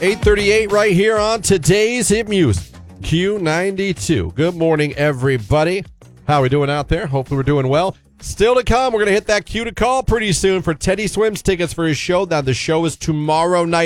8:38 right here on today's Hit Music, Q92. Good morning, everybody. How are we doing out there? Hopefully we're doing well. Still to come, we're going to hit that Q to call pretty soon for Teddy Swims tickets for his show. Now, the show is tomorrow night.